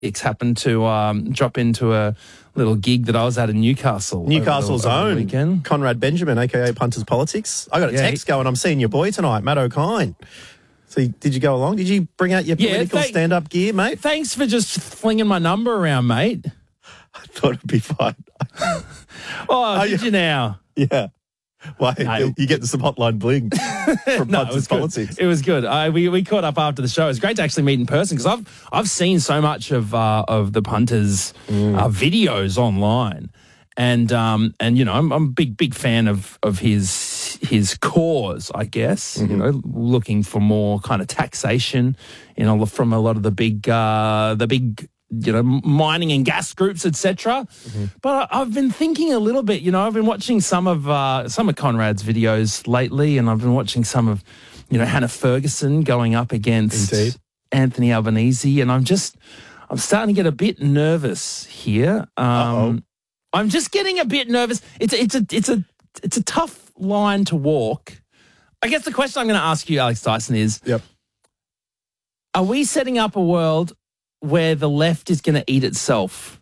happened to drop into a little gig that I was at in Newcastle. Newcastle's over the own weekend. Conrad Benjamin, a.k.a. Punters Politics. I got a text going, I'm seeing your boy tonight, Matt O'Kine. So did you go along? Did you bring out your political stand-up gear, mate? Thanks for just flinging my number around, mate. I thought it'd be fine. Did you now? Yeah. Why? No. You get some hotline bling from Punters Politics. It was good. We caught up after the show. It was great to actually meet in person because I've seen so much of the Punters videos online, and you know I'm a big fan of his cause, I guess. You know, looking for more kind of taxation, you know, from a lot of the big you know, mining and gas groups, etc. But I've been thinking a little bit, you know, I've been watching some of Conrad's videos lately, and I've been watching some of, you know, Hannah Ferguson going up against Anthony Albanese, and I'm starting to get a bit nervous here. I'm just getting a bit nervous. It's a tough line to walk. I guess the question I'm going to ask you, Alex Dyson, is: are we setting up a world where the left is going to eat itself?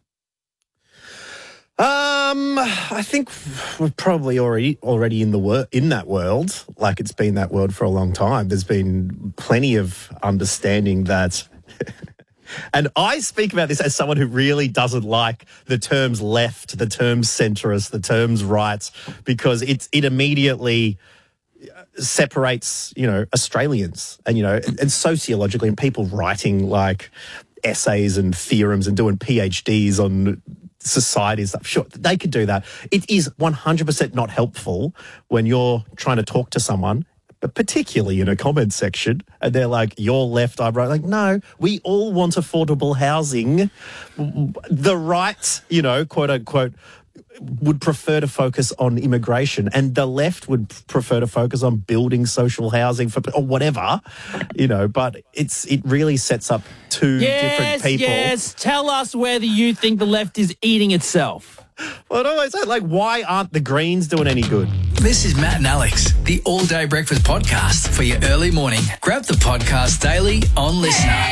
I think we're probably already in that world. Like, it's been that world for a long time. There's been plenty of understanding that. And I speak about this as someone who really doesn't like the terms left, the terms centrist, the terms right, because it immediately separates, you know, Australians and, you know, and sociologically, and people writing like essays and theorems and doing PhDs on society and stuff. Sure, they could do that. It is 100% not helpful when you're trying to talk to someone, but particularly in a comment section, and they're like, you're left, I'm right. Like, no, we all want affordable housing. The right, you know, quote unquote, would prefer to focus on immigration, and the left would prefer to focus on building social housing or whatever, you know, but it really sets up two different people. Yes, tell us whether you think the left is eating itself. Well, I always say, like, why aren't the Greens doing any good? This is Matt and Alex, the All Day Breakfast Podcast for your early morning. Grab the podcast daily on Listener.